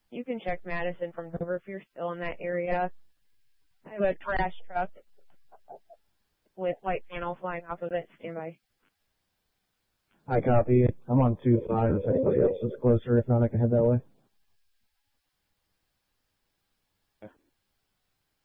You can check Madison from Hoover if you're still in that area. I have a trash truck with white panel flying off of it. Stand by. I copy. I'm on 2-5 if anybody else is closer. If not, I can head that way.